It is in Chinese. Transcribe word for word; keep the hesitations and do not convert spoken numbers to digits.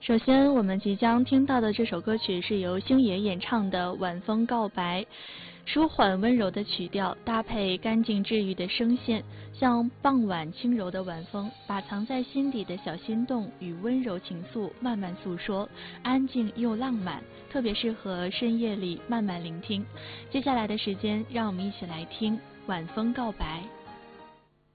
首先，我们即将听到的这首歌曲是由星爷演唱的《晚风告白》，舒缓温柔的曲调搭配干净治愈的声线，像傍晚轻柔的晚风，把藏在心底的小心动与温柔情愫慢慢诉说，安静又浪漫，特别适合深夜里慢慢聆听。接下来的时间，让我们一起来听《晚风告白》。